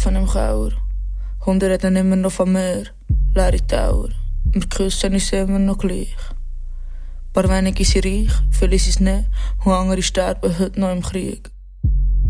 schlafen im Keller. Hunde reden immer noch von mir, leere Tauer. Wir küssen uns immer noch gleich. Ein paar wenige sind reich, viele sind es nicht, und andere sterben heute noch im Krieg.